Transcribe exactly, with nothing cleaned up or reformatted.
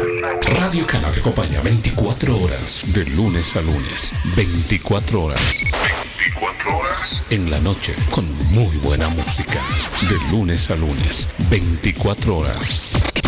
Radio Cana te acompaña veinticuatro horas, de lunes a lunes. veinticuatro horas. veinticuatro horas. En la noche, con muy buena música. De lunes a lunes. veinticuatro horas.